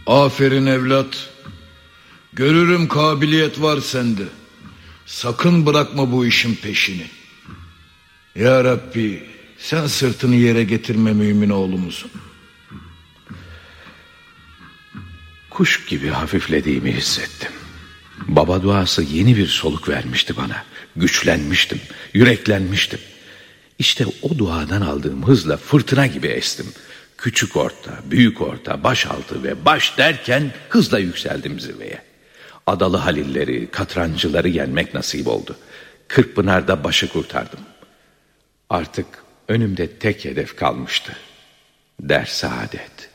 Aferin evlat. Görürüm kabiliyet var sende. Sakın bırakma bu işin peşini. Ya Rabbi, sen sırtını yere getirme mümin oğlumuzun. Kuş gibi hafiflediğimi hissettim. Baba duası yeni bir soluk vermişti bana. Güçlenmiştim, yüreklenmiştim. İşte o duadan aldığım hızla fırtına gibi estim. Küçük orta, büyük orta, başaltı ve baş derken hızla yükseldim zirveye. Adalı halilleri, katrancıları yenmek nasip oldu. Kırkpınar'da başı kurtardım. Artık önümde tek hedef kalmıştı. Der-saadet.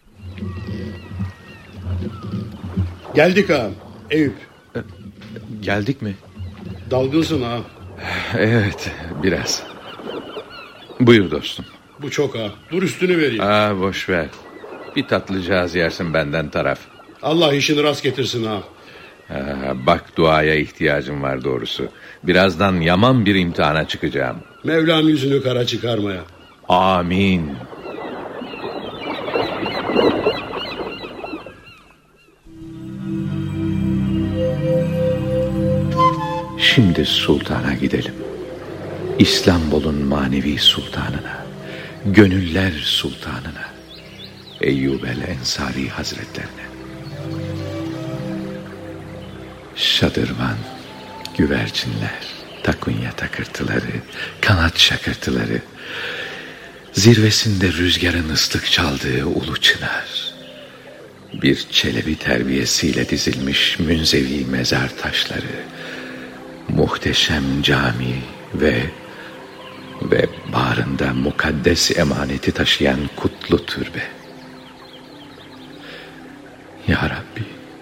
Geldik ağam. Eyüp. Geldik mi? Dalgınsın ağam. Evet, biraz. Buyur dostum. Bu çok ağam. Dur üstünü vereyim. Boş ver. Bir tatlıcağız yersin benden taraf. Allah işini rast getirsin ağam. Bak, duaya ihtiyacım var doğrusu. Birazdan yaman bir imtihana çıkacağım. Mevlam yüzünü kara çıkarmaya. Amin. Şimdi sultana gidelim. İstanbul'un manevi sultanına, gönüller sultanına, Eyyub el-Ensari Hazretlerine. Şadırvan, güvercinler, takunya takırtıları, kanat şakırtıları, zirvesinde rüzgarın ıslık çaldığı ulu çınar, bir çelebi terbiyesiyle dizilmiş münzevi mezar taşları, muhteşem cami ve bağrında mukaddes emaneti taşıyan kutlu türbe. Ya Rabbi,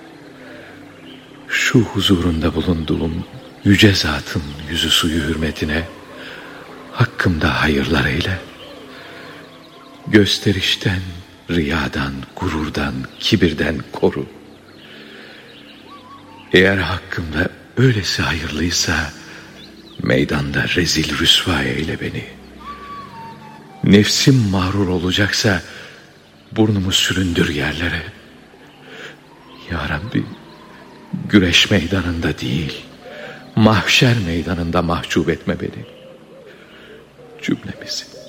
şu huzurunda bulunduğum yüce zatın yüzü suyu hürmetine hakkımda hayırlar eyle. Gösterişten, riyadan, gururdan, kibirden koru. Eğer hakkımda öylesi hayırlıysa meydanda rezil rüsva eyle beni. Nefsim mağrur olacaksa burnumu süründür yerlere. Ya Rabbi, güreş meydanında değil, mahşer meydanında mahcup etme beni. Cümlemizi.